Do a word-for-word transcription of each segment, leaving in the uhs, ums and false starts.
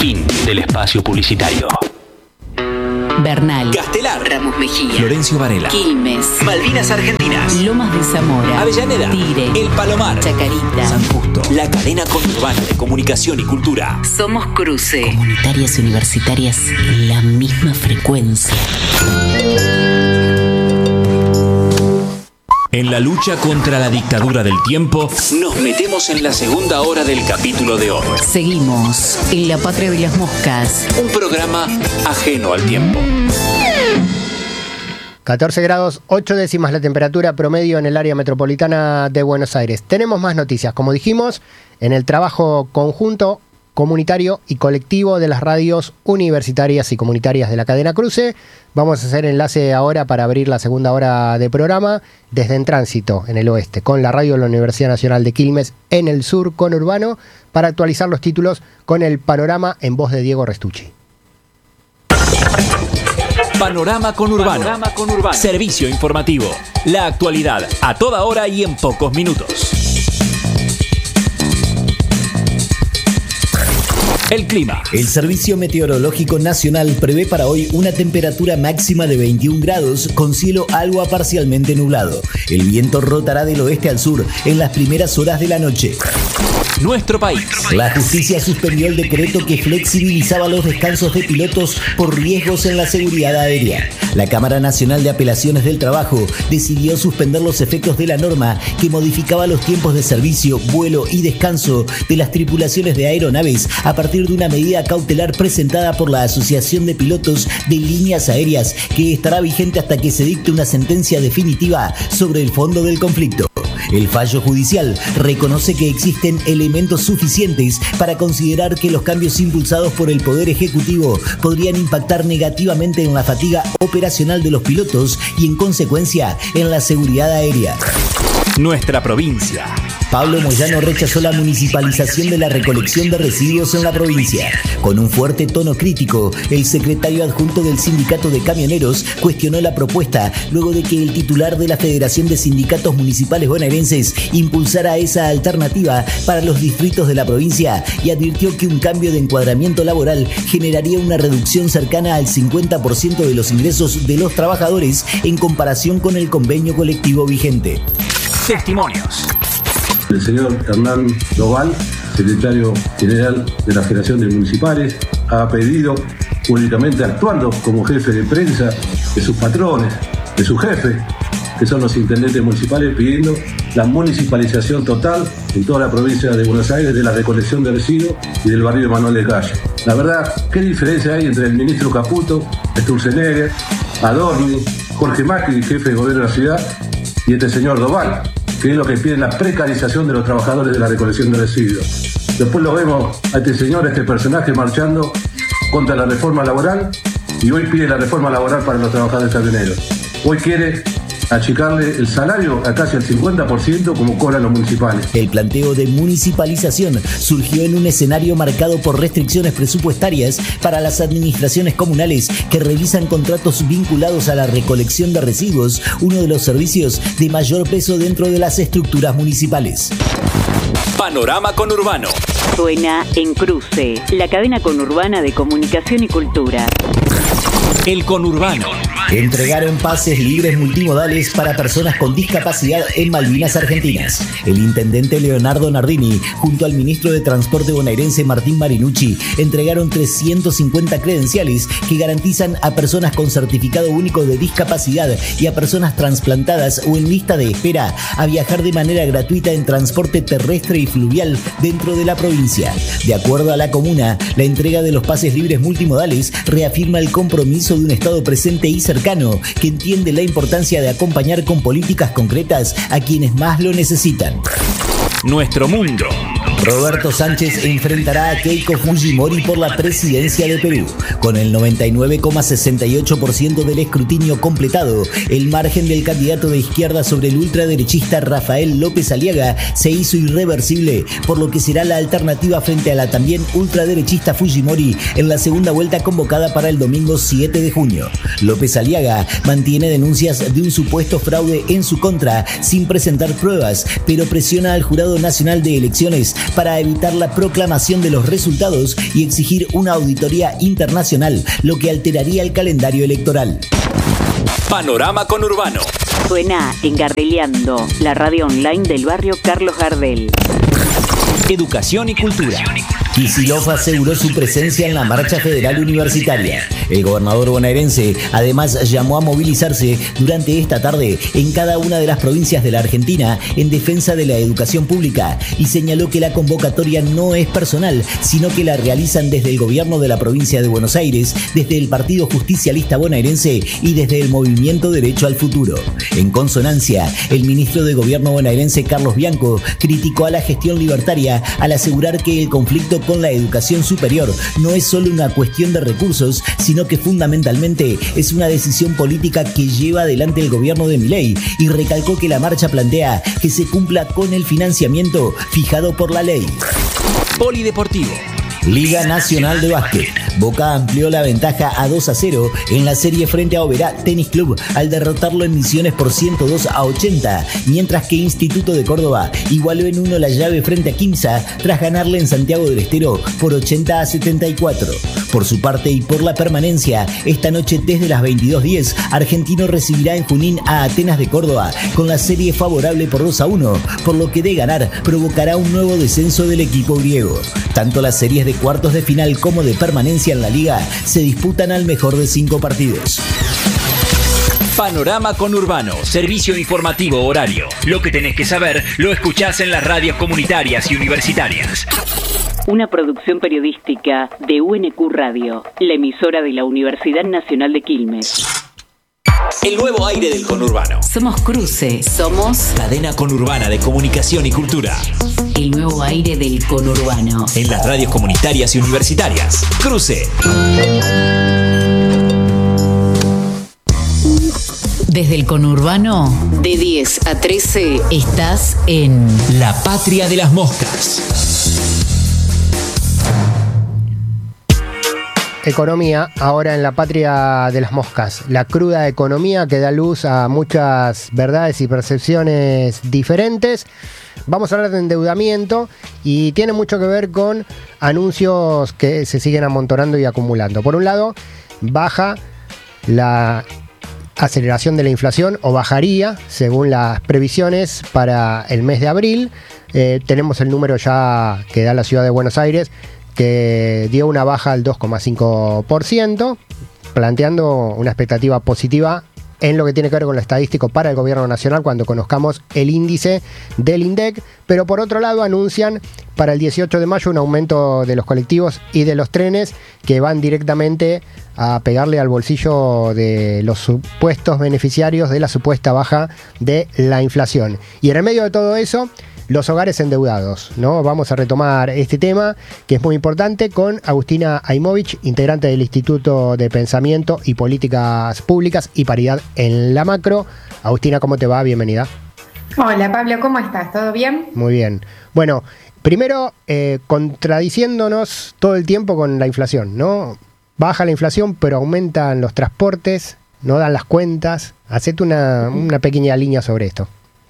Fin del espacio publicitario. Bernal, Castelar, Ramos Mejía, Florencio Varela, Quilmes, Malvinas Argentinas, Lomas de Zamora, Avellaneda, Tigre, El Palomar, Chacarita, San Justo. La cadena conurbana de comunicación y cultura. Somos Cruce. Comunitarias y universitarias en la misma frecuencia. En la lucha contra la dictadura del tiempo, nos metemos en la segunda hora del capítulo de hoy. Seguimos en la patria de las moscas. Un programa ajeno al tiempo. catorce grados, ocho décimas la temperatura promedio en el área metropolitana de Buenos Aires. Tenemos más noticias, como dijimos, en el trabajo conjunto, comunitario y colectivo de las radios universitarias y comunitarias de la cadena Cruce. Vamos a hacer enlace ahora para abrir la segunda hora de programa desde En Tránsito, en el oeste, con la radio de la Universidad Nacional de Quilmes en el sur conurbano, para actualizar los títulos con el panorama en voz de Diego Restucci. Panorama conurbano. Panorama conurbano. Servicio informativo. La actualidad a toda hora y en pocos minutos. El clima. El Servicio Meteorológico Nacional prevé para hoy una temperatura máxima de veintiún grados con cielo algo a parcialmente nublado. El viento rotará del oeste al sur en las primeras horas de la noche. Nuestro país. La justicia suspendió el decreto que flexibilizaba los descansos de pilotos por riesgos en la seguridad aérea. La Cámara Nacional de Apelaciones del Trabajo decidió suspender los efectos de la norma que modificaba los tiempos de servicio, vuelo y descanso de las tripulaciones de aeronaves a partir de una medida cautelar presentada por la Asociación de Pilotos de Líneas Aéreas, que estará vigente hasta que se dicte una sentencia definitiva sobre el fondo del conflicto. El fallo judicial reconoce que existen elementos suficientes para considerar que los cambios impulsados por el Poder Ejecutivo podrían impactar negativamente en la fatiga operacional de los pilotos y, en consecuencia, en la seguridad aérea. Nuestra provincia. Pablo Moyano rechazó la municipalización de la recolección de residuos en la provincia. Con un fuerte tono crítico, el secretario adjunto del Sindicato de Camioneros cuestionó la propuesta luego de que el titular de la Federación de Sindicatos Municipales Bonaerenses impulsara esa alternativa para los distritos de la provincia y advirtió que un cambio de encuadramiento laboral generaría una reducción cercana al cincuenta por ciento de los ingresos de los trabajadores en comparación con el convenio colectivo vigente. Testimonios. El señor Hernán Doval, secretario general de la Federación de Municipales, ha pedido públicamente, actuando como jefe de prensa de sus patrones, de sus jefes, que son los intendentes municipales, pidiendo la municipalización total en toda la provincia de Buenos Aires de la recolección de residuos y del barrio de Manuel de Calle. La verdad, ¿qué diferencia hay entre el ministro Caputo, Sturzenegger, Adorni, Jorge Macri, jefe de gobierno de la ciudad, y este señor Doval, que es lo que pide la precarización de los trabajadores de la recolección de residuos? Después lo vemos a este señor, a este personaje marchando contra la reforma laboral, y hoy pide la reforma laboral para los trabajadores camioneros. Hoy quiere achicarle el salario a casi el cincuenta por ciento como cobran los municipales. El planteo de municipalización surgió en un escenario marcado por restricciones presupuestarias para las administraciones comunales que revisan contratos vinculados a la recolección de residuos, uno de los servicios de mayor peso dentro de las estructuras municipales. Panorama conurbano. Suena en Cruce, la cadena conurbana de comunicación y cultura. El conurbano. Entregaron pases libres multimodales para personas con discapacidad en Malvinas Argentinas. El intendente Leonardo Nardini, junto al ministro de Transporte bonaerense Martín Marinucci, entregaron trescientos cincuenta credenciales que garantizan a personas con certificado único de discapacidad y a personas trasplantadas o en lista de espera a viajar de manera gratuita en transporte terrestre y fluvial dentro de la provincia. De acuerdo a la comuna, la entrega de los pases libres multimodales reafirma el compromiso de un Estado presente y cercano que entiende la importancia de acompañar con políticas concretas a quienes más lo necesitan. Nuestro mundo. Roberto Sánchez enfrentará a Keiko Fujimori por la presidencia de Perú. Con el noventa y nueve coma sesenta y ocho por ciento del escrutinio completado, el margen del candidato de izquierda sobre el ultraderechista Rafael López Aliaga se hizo irreversible, por lo que será la alternativa frente a la también ultraderechista Fujimori en la segunda vuelta convocada para el domingo siete de junio. López Aliaga mantiene denuncias de un supuesto fraude en su contra sin presentar pruebas, pero presiona al Jurado Nacional de Elecciones para evitar la proclamación de los resultados y exigir una auditoría internacional, lo que alteraría el calendario electoral. Panorama Conurbano. Suena en Gardeleando, la radio online del barrio Carlos Gardel. Educación y cultura. Kicillof aseguró su presencia en la marcha federal universitaria. El gobernador bonaerense además llamó a movilizarse durante esta tarde en cada una de las provincias de la Argentina en defensa de la educación pública y señaló que la convocatoria no es personal, sino que la realizan desde el gobierno de la provincia de Buenos Aires, desde el Partido Justicialista Bonaerense y desde el Movimiento Derecho al Futuro. En consonancia, el ministro de Gobierno bonaerense Carlos Bianco criticó a la gestión libertaria al asegurar que el conflicto con la educación superior no es solo una cuestión de recursos, sino que fundamentalmente es una decisión política que lleva adelante el gobierno de Milei, y recalcó que la marcha plantea que se cumpla con el financiamiento fijado por la ley. Polideportivo. Liga Nacional de Básquet. Boca amplió la ventaja a dos a cero en la serie frente a Oberá Tenis Club al derrotarlo en Misiones por ciento dos a ochenta, mientras que Instituto de Córdoba igualó en uno la llave frente a Quimsa tras ganarle en Santiago del Estero por ochenta a setenta y cuatro. Por su parte y por la permanencia, esta noche desde las veintidós diez, Argentino recibirá en Junín a Atenas de Córdoba con la serie favorable por dos a uno, por lo que de ganar provocará un nuevo descenso del equipo griego. Tanto las series de cuartos de final como de permanencia en la liga se disputan al mejor de cinco partidos. Panorama Conurbano, servicio informativo horario. Lo que tenés que saber lo escuchás en las radios comunitarias y universitarias. Una producción periodística de U N Q Radio, la emisora de la Universidad Nacional de Quilmes. El nuevo aire del conurbano. Somos Cruce, somos Cadena Conurbana de Comunicación y Cultura. el nuevo aire del conurbano. En las radios comunitarias y universitarias. Cruce. Desde el conurbano, de diez a trece, estás en La Patria de las Moscas. Economía, ahora en La Patria de las Moscas. La cruda economía que da luz a muchas verdades y percepciones diferentes. Vamos a hablar de endeudamiento y tiene mucho que ver con anuncios que se siguen amontonando y acumulando. Por un lado, baja la aceleración de la inflación, o bajaría según las previsiones para el mes de abril. Eh, tenemos el número ya que da la ciudad de Buenos Aires, que dio una baja al dos coma cinco por ciento, planteando una expectativa positiva en lo que tiene que ver con lo estadístico para el gobierno nacional cuando conozcamos el índice del INDEC. Pero por otro lado anuncian para el dieciocho de mayo un aumento de los colectivos y de los trenes que van directamente a pegarle al bolsillo de los supuestos beneficiarios de la supuesta baja de la inflación. Y en el medio de todo eso, los hogares endeudados, ¿no? Vamos a retomar este tema que es muy importante con Agustina Aimovich, integrante del Instituto de Pensamiento y Políticas Públicas y Paridad en la Macro. Agustina, ¿cómo te va? Bienvenida. Hola Pablo, ¿cómo estás? ¿Todo bien? Muy bien. Bueno, primero, eh, contradiciéndonos todo el tiempo con la inflación, ¿no? Baja la inflación, pero aumentan los transportes, no dan las cuentas. Hacete una, una pequeña línea sobre esto.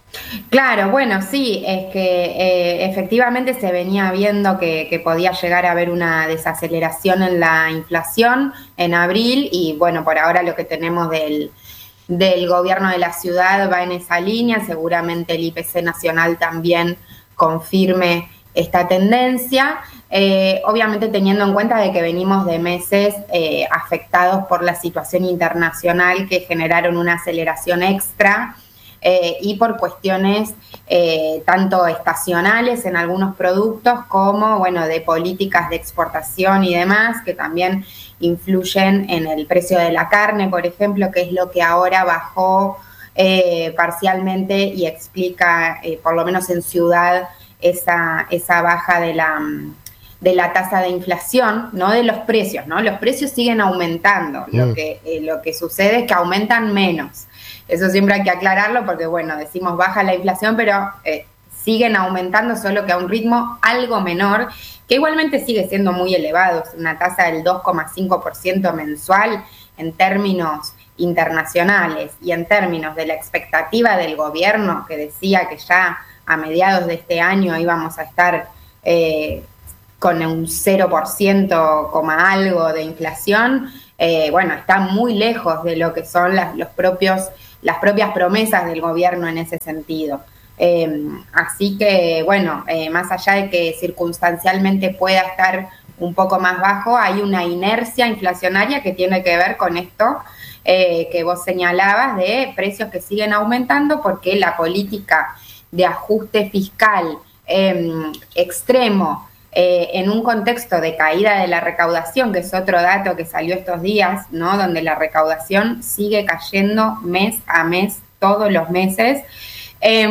Claro, bueno, sí, es que eh, efectivamente se venía viendo que, que podía llegar a haber una desaceleración en la inflación en abril y bueno, por ahora lo que tenemos del, del gobierno de la ciudad va en esa línea, seguramente el I P C nacional también confirme esta tendencia, eh, obviamente teniendo en cuenta de que venimos de meses eh, afectados por la situación internacional que generaron una aceleración extra. Eh, y por cuestiones eh, tanto estacionales en algunos productos como, bueno, de políticas de exportación y demás, que también influyen en el precio de la carne, por ejemplo, que es lo que ahora bajó eh, parcialmente y explica, eh, por lo menos en Ciudad, esa, esa baja de la, de la tasa de inflación, no de los precios, ¿no? Los precios siguen aumentando, mm. lo que, eh, lo que sucede es que aumentan menos. Eso siempre hay que aclararlo porque, bueno, decimos baja la inflación, pero eh, siguen aumentando, solo que a un ritmo algo menor, que igualmente sigue siendo muy elevado. Es una tasa del dos coma cinco por ciento mensual en términos internacionales y en términos de la expectativa del gobierno, que decía que ya a mediados de este año íbamos a estar eh, con un cero por ciento, coma algo de inflación, eh, bueno, está muy lejos de lo que son las, los propios, las propias promesas del gobierno en ese sentido. Eh, así que, bueno, eh, más allá de que circunstancialmente pueda estar un poco más bajo, hay una inercia inflacionaria que tiene que ver con esto eh, que vos señalabas de precios que siguen aumentando porque la política de ajuste fiscal eh, extremo eh, en un contexto de caída de la recaudación, que es otro dato que salió estos días, ¿no? Donde la recaudación sigue cayendo mes a mes, todos los meses, eh,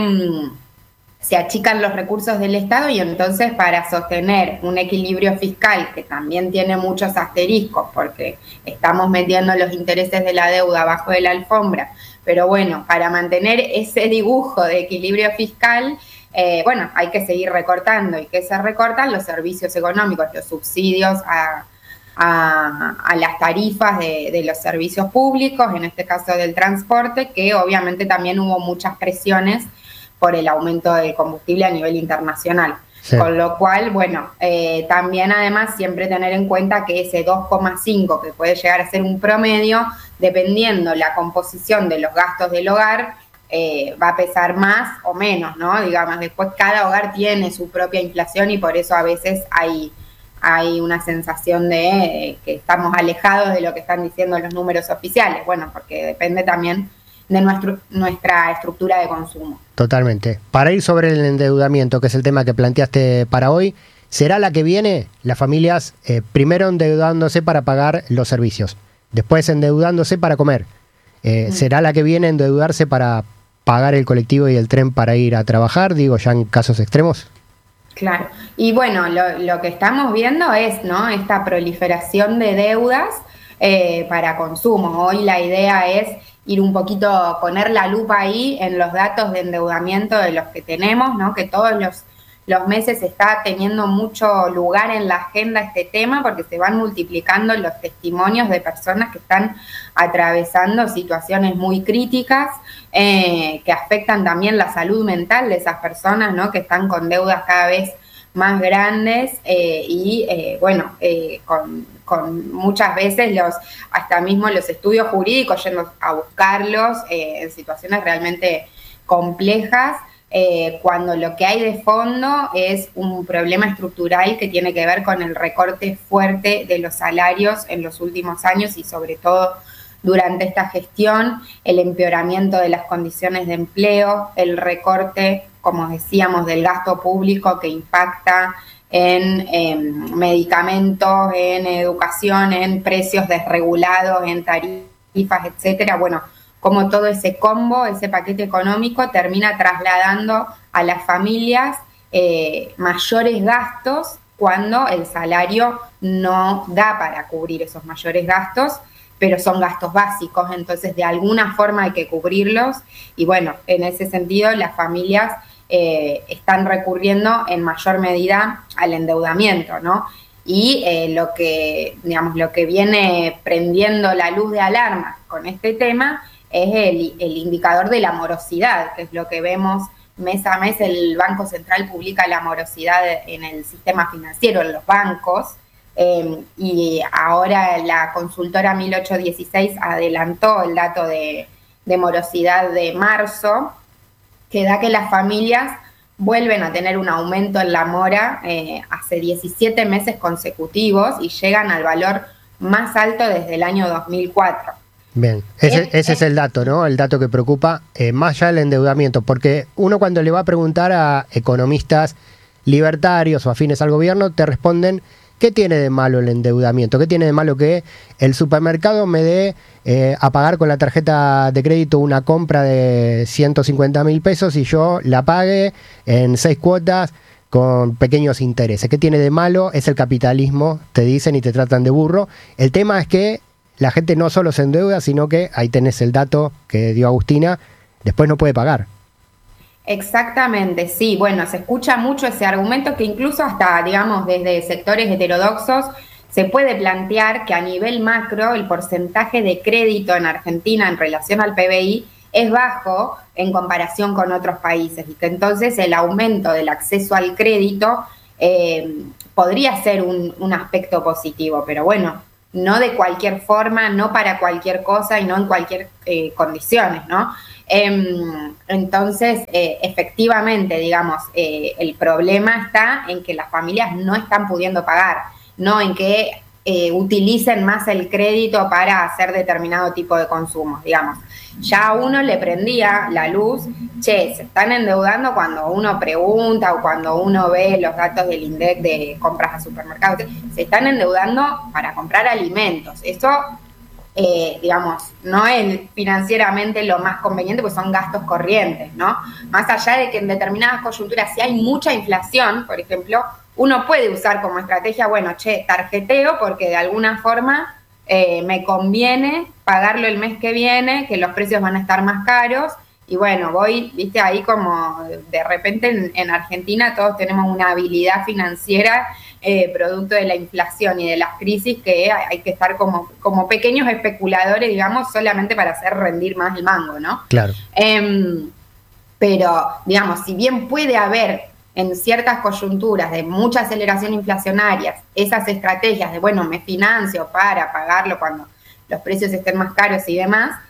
se achican los recursos del Estado y entonces para sostener un equilibrio fiscal que también tiene muchos asteriscos porque estamos metiendo los intereses de la deuda abajo de la alfombra, pero bueno, para mantener ese dibujo de equilibrio fiscal, eh, bueno, hay que seguir recortando. ¿Y qué se recortan? Los servicios económicos, los subsidios a, a, a las tarifas de, de los servicios públicos, en este caso del transporte, que obviamente también hubo muchas presiones por el aumento del combustible a nivel internacional. Sí. Con lo cual, bueno, eh, también además siempre tener en cuenta que ese dos coma cinco, que puede llegar a ser un promedio, dependiendo la composición de los gastos del hogar, eh, va a pesar más o menos, ¿no? Digamos, después cada hogar tiene su propia inflación y por eso a veces hay, hay una sensación de eh, que estamos alejados de lo que están diciendo los números oficiales. Bueno, porque depende también de nuestro, nuestra estructura de consumo. Totalmente. Para ir sobre el endeudamiento, que es el tema que planteaste para hoy, ¿será la que viene las familias eh, primero endeudándose para pagar los servicios, después endeudándose para comer? Eh, mm. ¿Será la que viene endeudarse para pagar el colectivo y el tren para ir a trabajar? Digo, ya en casos extremos. Claro. Y bueno, lo, lo que estamos viendo es, ¿no?, esta proliferación de deudas eh, para consumo. Hoy la idea es ir un poquito, poner la lupa ahí en los datos de endeudamiento de los que tenemos, ¿no? Que todos los, los meses está teniendo mucho lugar en la agenda este tema porque se van multiplicando los testimonios de personas que están atravesando situaciones muy críticas eh, que afectan también la salud mental de esas personas, ¿no? Que están con deudas cada vez más grandes eh, y, eh, bueno, eh, con... con muchas veces los, hasta mismo los estudios jurídicos yendo a buscarlos eh, en situaciones realmente complejas, eh, cuando lo que hay de fondo es un problema estructural que tiene que ver con el recorte fuerte de los salarios en los últimos años y sobre todo durante esta gestión, el empeoramiento de las condiciones de empleo, el recorte, como decíamos, del gasto público que impacta en eh, medicamentos, en educación, en precios desregulados, en tarifas, etcétera. Bueno, como todo ese combo, ese paquete económico termina trasladando a las familias eh, mayores gastos cuando el salario no da para cubrir esos mayores gastos, pero son gastos básicos, entonces de alguna forma hay que cubrirlos y bueno, en ese sentido las familias Eh, están recurriendo en mayor medida al endeudamiento, ¿no? Y eh, lo que, digamos, lo que viene prendiendo la luz de alarma con este tema es el, el indicador de la morosidad, que es lo que vemos mes a mes. El Banco Central publica la morosidad en el sistema financiero, en los bancos, eh, y ahora la consultora mil ochocientos dieciséis adelantó el dato de, de morosidad de marzo, que da que las familias vuelven a tener un aumento en la mora eh, hace diecisiete meses consecutivos y llegan al valor más alto desde el año dos mil cuatro. Bien, ese, es, ese es el dato, ¿no? El dato que preocupa, eh, más allá del endeudamiento, porque uno cuando le va a preguntar a economistas libertarios o afines al gobierno, te responden: ¿qué tiene de malo el endeudamiento? ¿Qué tiene de malo que el supermercado me dé eh, a pagar con la tarjeta de crédito una compra de ciento cincuenta mil pesos y yo la pague en seis cuotas con pequeños intereses? ¿Qué tiene de malo? Es el capitalismo, te dicen y te tratan de burro. El tema es que la gente no solo se endeuda, sino que, ahí tenés el dato que dio Agustina, después no puede pagar. Exactamente, sí. Bueno, se escucha mucho ese argumento que incluso hasta, digamos, desde sectores heterodoxos se puede plantear que a nivel macro el porcentaje de crédito en Argentina en relación al P B I es bajo en comparación con otros países y que entonces el aumento del acceso al crédito eh, podría ser un, un aspecto positivo, pero bueno, no de cualquier forma, no para cualquier cosa y no en cualquier eh, condiciones, ¿no? Eh, entonces, eh, efectivamente, digamos, eh, el problema está en que las familias no están pudiendo pagar, no en que eh, utilicen más el crédito para hacer determinado tipo de consumos, digamos. Ya a uno le prendía la luz, che, se están endeudando cuando uno pregunta o cuando uno ve los datos del INDEC de compras a supermercados, se están endeudando para comprar alimentos. Eso, eh, digamos, no es financieramente lo más conveniente, porque son gastos corrientes, ¿no? Más allá de que en determinadas coyunturas, si hay mucha inflación, por ejemplo, uno puede usar como estrategia, bueno, che, tarjeteo, porque de alguna forma eh, me conviene pagarlo el mes que viene, que los precios van a estar más caros, y bueno, voy, viste, ahí como de repente en, en Argentina todos tenemos una habilidad financiera eh, producto de la inflación y de las crisis que hay, hay que estar como, como pequeños especuladores, digamos, solamente para hacer rendir más el mango, ¿no? Claro. Eh, pero, digamos, si bien puede haber en ciertas coyunturas de mucha aceleración inflacionaria esas estrategias de, bueno, me financio para pagarlo cuando los precios estén más caros y demás,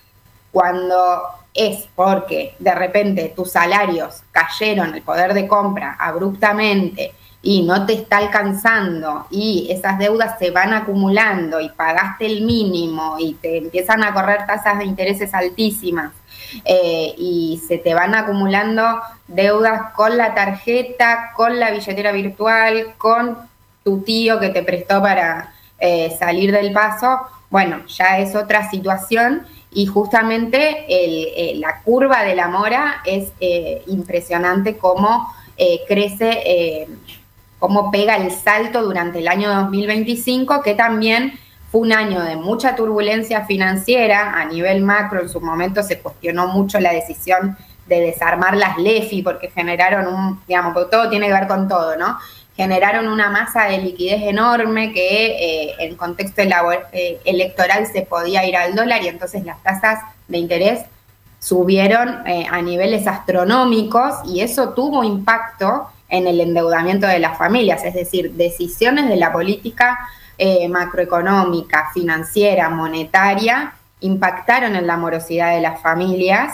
cuando es porque de repente tus salarios cayeron, el poder de compra abruptamente y no te está alcanzando y esas deudas se van acumulando y pagaste el mínimo y te empiezan a correr tasas de intereses altísimas eh, y se te van acumulando deudas con la tarjeta, con la billetera virtual, con tu tío que te prestó para eh, salir del paso, bueno, ya es otra situación. Y justamente el, eh, la curva de la mora es eh, impresionante cómo eh, crece, eh, cómo pega el salto durante el año dos mil veinticinco, que también fue un año de mucha turbulencia financiera a nivel macro. En su momento se cuestionó mucho la decisión de desarmar las LEFI porque generaron un, digamos, porque todo tiene que ver con todo, ¿no? Generaron una masa de liquidez enorme que eh, en contexto eh, electoral se podía ir al dólar y entonces las tasas de interés subieron eh, a niveles astronómicos y eso tuvo impacto en el endeudamiento de las familias, es decir, decisiones de la política eh, macroeconómica, financiera, monetaria, impactaron en la morosidad de las familias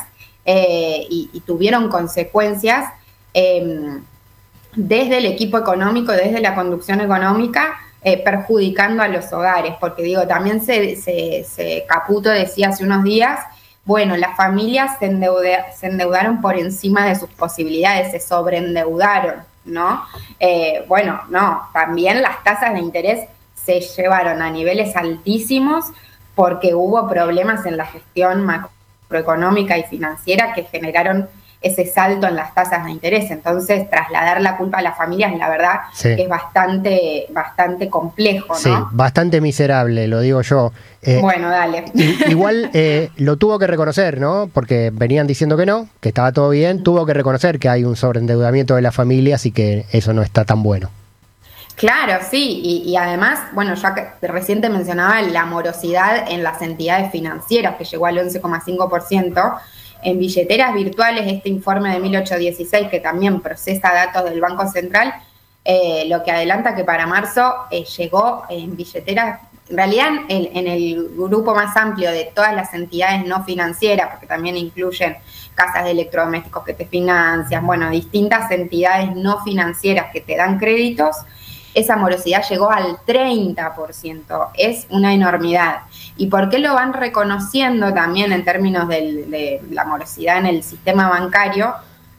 eh, y, y tuvieron consecuencias eh, desde el equipo económico, desde la conducción económica, eh, perjudicando a los hogares, porque digo, también se, se, se Caputo decía hace unos días, bueno, las familias se, endeude, se endeudaron por encima de sus posibilidades, se sobreendeudaron, ¿no? Eh, bueno, no, también las tasas de interés se llevaron a niveles altísimos porque hubo problemas en la gestión macroeconómica y financiera que generaron ese salto en las tasas de interés. Entonces, trasladar la culpa a las familias, la verdad, sí, que es bastante, bastante complejo, ¿no? Sí, bastante miserable, lo digo yo. Eh, bueno, dale. Igual eh, lo tuvo que reconocer, ¿no? Porque venían diciendo que no, que estaba todo bien. Tuvo que reconocer que hay un sobreendeudamiento de las familias y que eso no está tan bueno. Claro, sí, y, y además, bueno, ya que recién te mencionaba la morosidad en las entidades financieras, que llegó al once coma cinco por ciento. En billeteras virtuales, este informe de mil ochocientos dieciséis, que también procesa datos del Banco Central, eh, lo que adelanta que para marzo eh, llegó en billeteras, en realidad en, en el grupo más amplio de todas las entidades no financieras, porque también incluyen casas de electrodomésticos que te financian, bueno, distintas entidades no financieras que te dan créditos, esa morosidad llegó al treinta por ciento, es una enormidad. ¿Y por qué lo van reconociendo también en términos del, de la morosidad en el sistema bancario?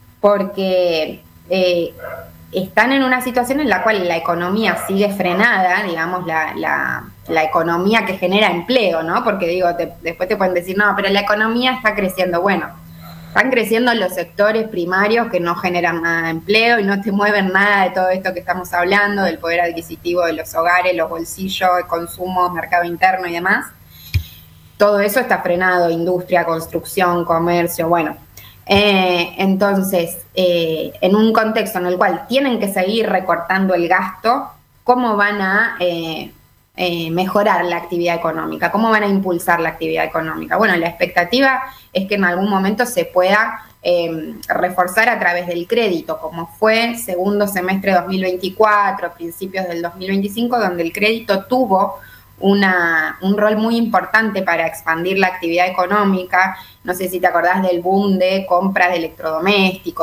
Porque eh, están en una situación en la cual la economía sigue frenada, digamos, la, la, la economía que genera empleo, ¿no? Porque digo, te, después te pueden decir, no, pero la economía está creciendo. Bueno, están creciendo los sectores primarios que no generan nada de empleo y no te mueven nada de todo esto que estamos hablando, del poder adquisitivo de los hogares, los bolsillos, el consumo, mercado interno y demás. Todo eso está frenado, industria, construcción, comercio, bueno. Eh, entonces, eh, en un contexto en el cual tienen que seguir recortando el gasto, ¿cómo van a eh, eh, mejorar la actividad económica? ¿Cómo van a impulsar la actividad económica? Bueno, la expectativa es que en algún momento se pueda eh, reforzar a través del crédito, como fue segundo semestre dos mil veinticuatro, principios del dos mil veinticinco, donde el crédito tuvo Una, un rol muy importante para expandir la actividad económica. No sé si te acordás del boom de compras de electrodomésticos,